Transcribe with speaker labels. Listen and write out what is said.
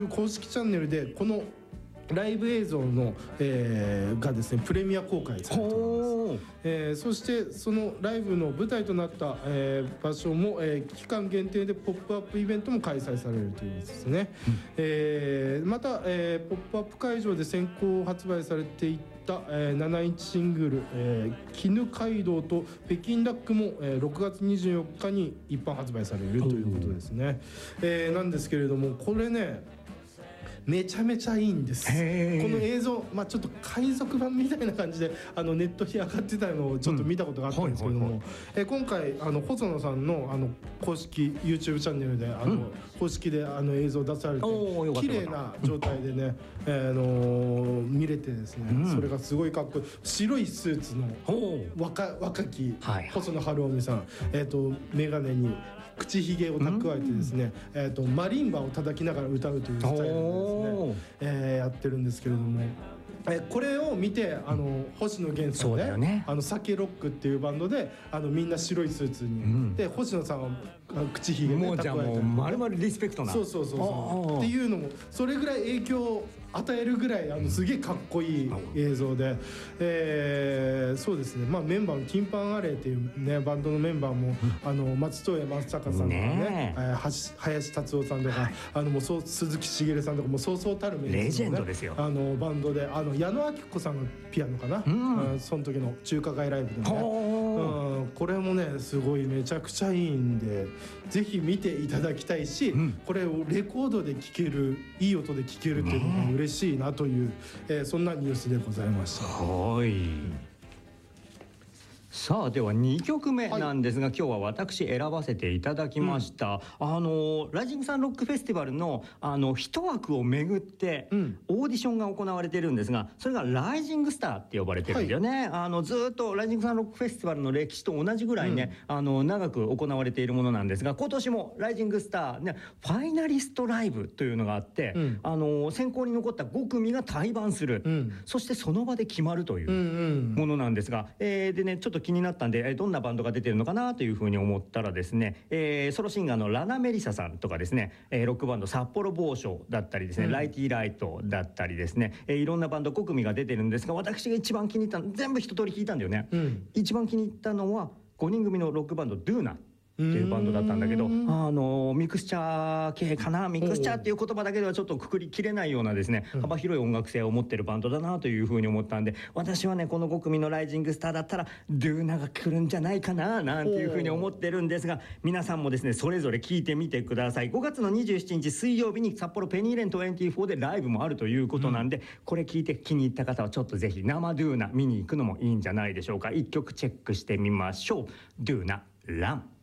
Speaker 1: 公式チャンネルでこのライブ映像の、がですねプレミア公開されております。そしてそのライブの舞台となった、場所も、期間限定でポップアップイベントも開催されるというですね、また、ポップアップ会場で先行発売されていた、7インチシングル「絹街道」と「北京ダック」も、6月24日に一般発売されるということですね。なんですけれども、これねめちゃめちゃいいんです。この映像、ちょっと海賊版みたいな感じでネットに上がってたのをちょっと見たことがあったんですけども、今回細野さんの公式 YouTube チャンネルで公式で映像出されて綺麗な状態でね見れてですね、それがすごいかっこいい白いスーツの若き細野晴臣さん、眼鏡に口ひげを蓄えてですね、マリンバを叩きながら歌うというスタイルでですね、やってるんですけれども、これを見て星野源さんね、サケロックっていうバンドでみんな白いスーツに、で星野さんは口ひげね
Speaker 2: 蓄えて、もうまるまるリスペクトな、
Speaker 1: そうっていうのもそれぐらい影響を与えるぐらいすげえかっこいい映像で、そうですね、メンバーのティンパンアレイっていうねバンドのメンバーも松任谷正隆さんとかね、林達夫さんとかもう鈴木茂さんとかもそうそうたる
Speaker 2: レジェンドですよ。
Speaker 1: バンドで矢野顕子さんのピアノかな、その時の中華街ライブでね、これもねすごいめちゃくちゃいいんでぜひ見ていただきたいし、これをレコードで聴ける、いい音で聴けるっていうのが嬉しいなという、そんなニュースでございました。
Speaker 2: さあでは2曲目なんですが、今日は私選ばせていただきました、ライジングサンロックフェスティバルの一枠をめぐってオーディションが行われているんですが、それがライジングスターって呼ばれてるんだよね。ずっとライジングサンロックフェスティバルの歴史と同じぐらいね、長く行われているものなんですが、今年もライジングスター、ね、ファイナリストライブというのがあって、選考に残った5組が対バンする、そしてその場で決まるというものなんですが、でねちょっと気になったんで、どんなバンドが出てるのかなというふうに思ったらですね、ソロシンガーのラナ・メリサさんとかですね、ロックバンド札幌某所だったりですね、ライティライトだったりですね、いろんなバンド5組が出てるんですが、私が一番気に入ったの、全部一通り聞いたんだよね、一番気に入ったのは5人組のロックバンドドゥーナっていうバンドだったんだけど、ミクスチャー系かな、ミクスチャーっていう言葉だけではちょっとくくりきれないようなですね、幅広い音楽性を持ってるバンドだなというふうに思ったんで、私はねこの5組のライジングスターだったらドゥーナが来るんじゃないかななんていうふうに思ってるんですが、皆さんもですねそれぞれ聞いてみてください。5月の27日水曜日に札幌ペニーレン24でライブもあるということなんで、これ聞いて気に入った方はちょっとぜひ生ドゥーナ見に行くのもいいんじゃないでしょうか。1曲チェックしてみましょう。ドゥーナラン。